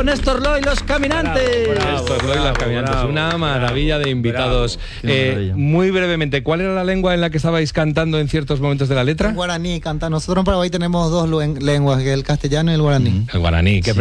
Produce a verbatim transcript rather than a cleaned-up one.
Néstor Loy, Los Caminantes. Bravo, bravo, Néstor Loy, bravo, Los Caminantes. bravo, Una maravilla bravo, de invitados. bravo. Eh, maravilla. muy brevemente, ¿cuál era la lengua en la que estabais cantando en ciertos momentos de la letra? En guaraní canta. Nosotros en Paraguay tenemos dos luen- lenguas, que es el castellano y el guaraní. El guaraní. ¿Qué